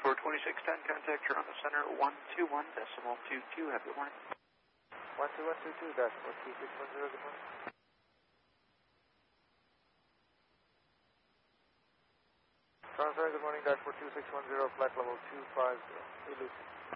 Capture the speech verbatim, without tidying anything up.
Dashboard twenty-six ten, contact Toronto Center one two one decimal two two. Have a good morning. one two one two two, Dashboard two six one zero, good morning. Toronto Center, good morning, Dashboard two six one zero, flight level two five zero. Hey, Lucy.